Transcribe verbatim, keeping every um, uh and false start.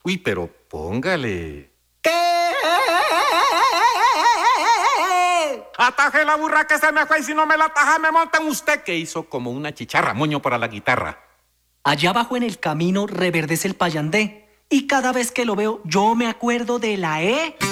Uy, pero póngale. ¿Qué? Ataje la burra que se me fue y si no me la ataja me monta en usted, que hizo como una chicharra, moño para la guitarra. Allá abajo en el camino reverdece el payandé y cada vez que lo veo yo me acuerdo de la E.